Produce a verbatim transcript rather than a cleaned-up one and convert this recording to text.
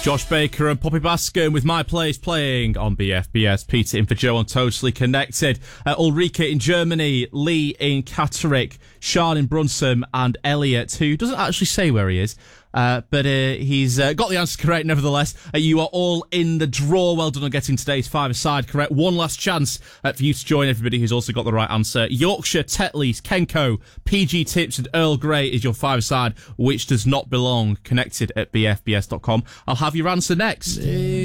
Josh Baker and Poppy Bascom with My Place playing on B F B S. Peter in for Joe on Totally Connected. Uh, Ulrike in Germany, Lee in Catterick, Sean in Brunson, and Elliot, who doesn't actually say where he is. Uh, but uh, he's uh, got the answer correct nevertheless. Uh, you are all in the draw. Well done on getting today's five-a-side correct. One last chance uh, for you to join everybody who's also got the right answer. Yorkshire, Tetley's, Kenko, P G Tips and Earl Grey is your five-a-side, which does not belong. Connected at b f b s dot com. I'll have your answer next.